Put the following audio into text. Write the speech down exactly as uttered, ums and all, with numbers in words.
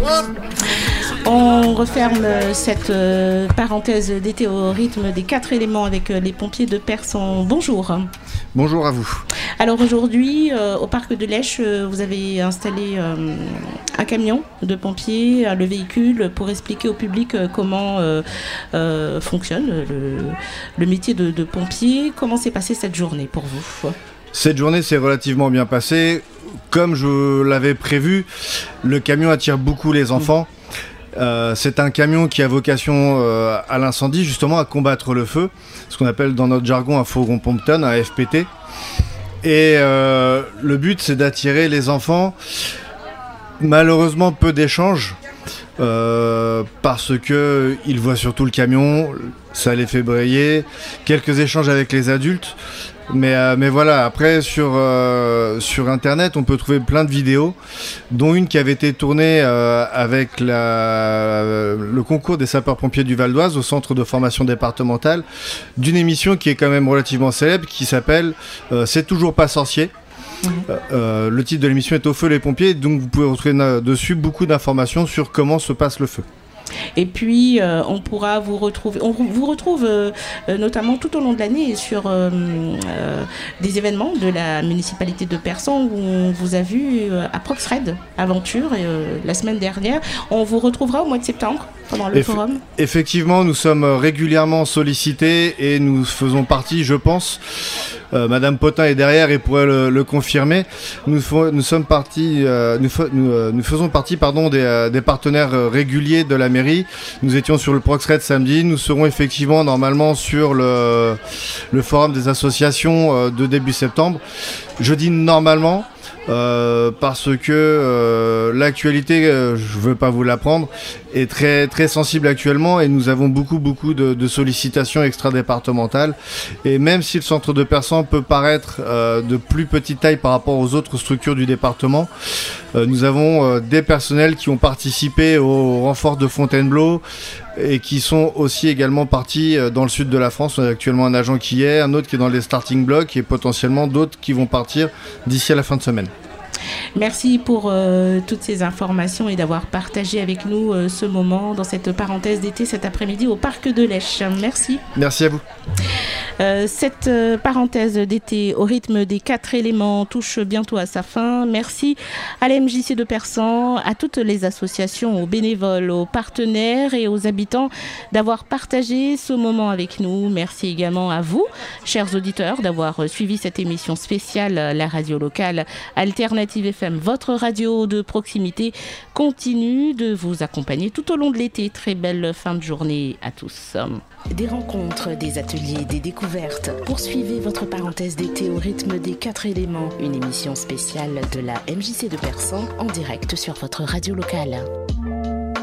On referme cette euh, parenthèse d'été au rythme des quatre éléments avec euh, les pompiers de Persan. Bonjour. Bonjour à vous. Alors aujourd'hui, euh, au parc de Lèche, euh, vous avez installé euh, un camion de pompiers, euh, le véhicule, pour expliquer au public euh, comment euh, euh, fonctionne le, le métier de, de pompier. Comment s'est passée cette journée pour vous ? Cette journée s'est relativement bien passée. Comme je l'avais prévu, le camion attire beaucoup les enfants. Euh, c'est un camion qui a vocation euh, à l'incendie, justement à combattre le feu, ce qu'on appelle dans notre jargon un fourgon pompe-tonne, un F P T. Et euh, le but, c'est d'attirer les enfants. Malheureusement, peu d'échanges, euh, parce qu'ils voient surtout le camion, ça les fait brailler. Quelques échanges avec les adultes. Mais, euh, mais voilà, après sur, euh, sur internet on peut trouver plein de vidéos, dont une qui avait été tournée euh, avec la, euh, le concours des sapeurs-pompiers du Val d'Oise au centre de formation départementale, d'une émission qui est quand même relativement célèbre, qui s'appelle euh, C'est toujours pas sorcier. Mmh. Euh, le titre de l'émission est Au feu les pompiers, donc vous pouvez retrouver na- dessus beaucoup d'informations sur comment se passe le feu. Et puis, euh, on pourra vous retrouver, on vous retrouve euh, notamment tout au long de l'année sur euh, euh, des événements de la municipalité de Persan où on vous a vu euh, à Proxred Aventure et, euh, la semaine dernière. On vous retrouvera au mois de septembre pendant le Eff- forum. Effectivement, nous sommes régulièrement sollicités et nous faisons partie, je pense, euh, Madame Potin est derrière et pourrait le, le confirmer. Nous, f- nous sommes partis, euh, nous, f- nous, euh, nous faisons partie, pardon, des, euh, des partenaires euh, réguliers de la mairie. Nous étions sur le Proxred samedi. Nous serons effectivement normalement sur le, le forum des associations euh, de début septembre. Je dis normalement. Euh, parce que euh, l'actualité, euh, je ne veux pas vous l'apprendre, est très, très sensible actuellement et nous avons beaucoup, beaucoup de, de sollicitations extra-départementales. Et même si le centre de Persan peut paraître euh, de plus petite taille par rapport aux autres structures du département, euh, nous avons euh, des personnels qui ont participé au renfort de Fontainebleau et qui sont aussi également partis dans le sud de la France. On a actuellement un agent qui y est, un autre qui est dans les starting blocks et potentiellement d'autres qui vont partir d'ici à la fin de semaine. Merci pour euh, toutes ces informations et d'avoir partagé avec nous euh, ce moment dans cette parenthèse d'été cet après-midi au parc de Lèche. Merci. Merci à vous. Euh, cette euh, parenthèse d'été au rythme des quatre éléments touche bientôt à sa fin. Merci à la M J C de Persan, à toutes les associations, aux bénévoles, aux partenaires et aux habitants d'avoir partagé ce moment avec nous. Merci également à vous, chers auditeurs, d'avoir suivi cette émission spéciale. La radio locale Alternative F M, votre radio de proximité, continue de vous accompagner tout au long de l'été. Très belle fin de journée à tous. Des rencontres, des ateliers, des découvertes. Poursuivez votre parenthèse d'été au rythme des quatre éléments. Une émission spéciale de la M J C de Persan en direct sur votre radio locale.